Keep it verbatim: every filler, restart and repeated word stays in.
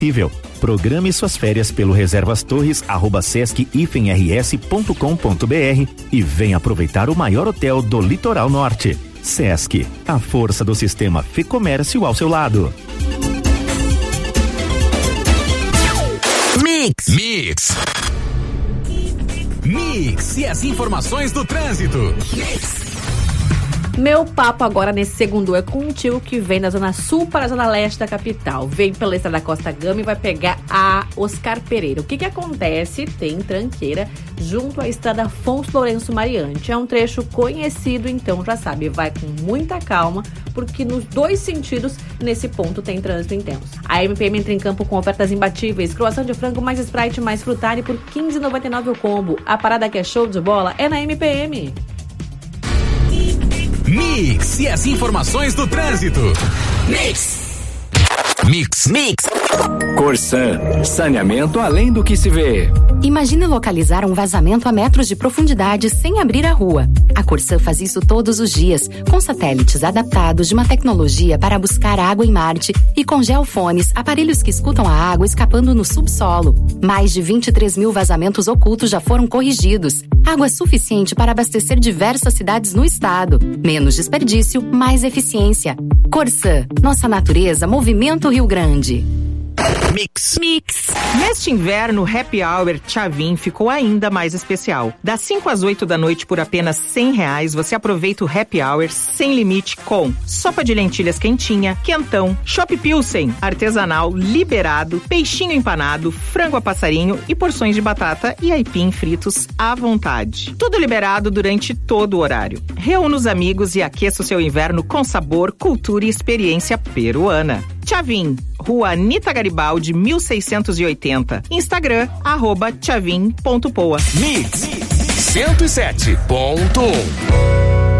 Programe suas férias pelo reservas torres arroba sesc rs ponto com ponto br e venha aproveitar o maior hotel do litoral norte. Sesc, a força do sistema Fê Comércio ao seu lado. Mix. Mix. Mix e as informações do trânsito. Mix. Meu papo agora nesse segundo é com um tio que vem da zona sul para a zona leste da capital. Vem pela estrada Costa Gama e vai pegar a Oscar Pereira. O que que acontece? Tem tranqueira junto à estrada Afonso Lourenço Mariante. É um trecho conhecido, então já sabe, vai com muita calma, porque nos dois sentidos, nesse ponto, tem trânsito intenso. A M P M entra em campo com ofertas imbatíveis. Croação de frango mais Sprite mais Frutari por quinze reais e noventa e nove centavos o combo. A parada que é show de bola é na M P M. Mix e as informações do trânsito. Mix. Mix. Mix. Corsan, saneamento além do que se vê. Imagine localizar um vazamento a metros de profundidade sem abrir a rua. A Corsan faz isso todos os dias, com satélites adaptados de uma tecnologia para buscar água em Marte e com geofones, aparelhos que escutam a água escapando no subsolo. Mais de vinte e três mil vazamentos ocultos já foram corrigidos. Água suficiente para abastecer diversas cidades no estado. Menos desperdício, mais eficiência. Corsan, nossa natureza, movimento Rio Grande. Mix. Mix. Neste inverno, o Happy Hour Tchavin ficou ainda mais especial. Das cinco às oito da noite por apenas cem reais, você aproveita o Happy Hour sem limite com sopa de lentilhas quentinha, quentão, chopp pilsen, artesanal, liberado, peixinho empanado, frango a passarinho e porções de batata e aipim fritos à vontade. Tudo liberado durante todo o horário. Reúna os amigos e aqueça o seu inverno com sabor, cultura e experiência peruana. Tchavin, Rua Anita Garibaldi, mil seiscentos e oitenta. Instagram, arroba tchavin ponto poa. Mix cento e sete ponto um.